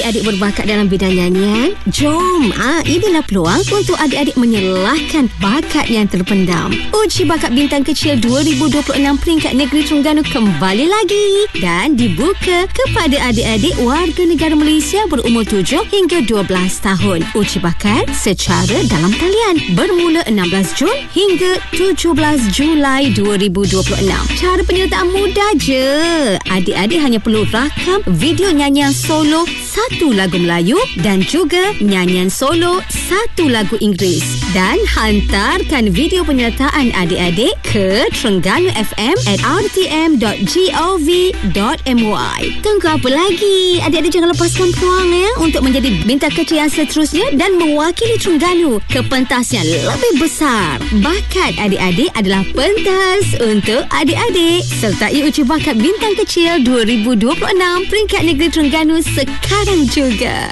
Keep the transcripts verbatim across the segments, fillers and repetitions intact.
adik-adik berbakat dalam bidang nyanyian? Jom, ah, inilah peluang untuk adik-adik menyelahkan bakat yang terpendam. Uji Bakat Bintang Kecil dua ribu dua puluh enam peringkat negeri Terengganu kembali lagi dan dibuka kepada adik-adik warga negara Malaysia berumur tujuh hingga dua belas tahun. Uji bakat secara dalam talian bermula enam belas Jun hingga tujuh belas Julai dua ribu dua puluh enam. Cara penyertaan mudah je. Adik-adik hanya perlu rakam video nyanyian solo satu lagu Melayu dan juga nyanyian solo satu lagu Inggeris dan hantarkan video penyertaan adik-adik ke Terengganu F M at r t m dot gov dot my. Tunggu apa lagi? Adik-adik jangan lepaskan peluang ya untuk menjadi bintang kecil yang seterusnya dan mewakili Terengganu ke pentas yang lebih besar. Bakat adik-adik adalah pentas untuk adik-adik. Sertai Uji Bakat Bintang Kecil dua ribu dua puluh enam peringkat negeri Terengganu sekarang juga.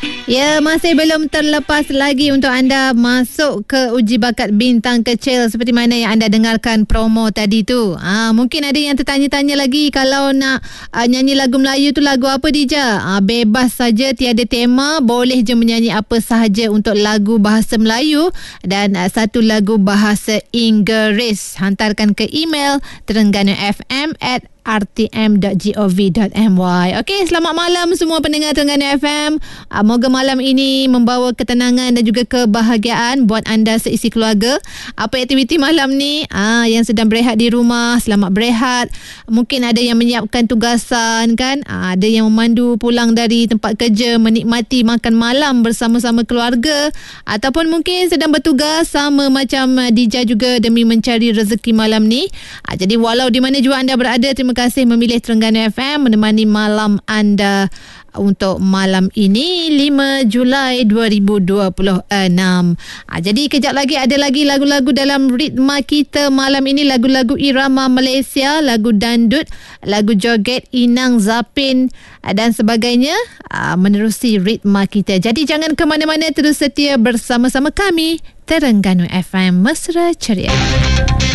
Ya, masih belum terlepas lagi untuk anda masuk ke Uji Bakat Bintang Kecil seperti mana yang anda dengarkan promo tadi tu. Ah, mungkin ada yang tertanya-tanya lagi kalau nak uh, nyanyi lagu Melayu tu lagu apa Dija? Ah, bebas saja, tiada tema, boleh je menyanyi apa sahaja untuk lagu bahasa Melayu dan uh, satu lagu bahasa Inggeris. Hantarkan ke email terengganu f m at r t m dot gov dot my. Okey, selamat malam semua pendengar Terengganu F M. Uh, moga malam ini membawa ketenangan dan juga kebahagiaan buat anda seisi keluarga. Apa aktiviti malam ni? Ah, yang sedang berehat di rumah, selamat berehat. Mungkin ada yang menyiapkan tugasan kan? Ah, ada yang memandu pulang dari tempat kerja, menikmati makan malam bersama-sama keluarga, ataupun mungkin sedang bertugas sama macam Dija juga demi mencari rezeki malam ni. Ah, jadi walau di mana jua anda berada, terima Terima kasih memilih Terengganu F M menemani malam anda untuk malam ini lima Julai dua ribu dua puluh enam. Ha, jadi kejap lagi ada lagi lagu-lagu dalam ritma kita malam ini, lagu-lagu irama Malaysia, lagu dandut, lagu joget, inang, zapin dan sebagainya, ha, menerusi ritma kita. Jadi jangan ke mana-mana, terus setia bersama-sama kami Terengganu F M, mesra ceria.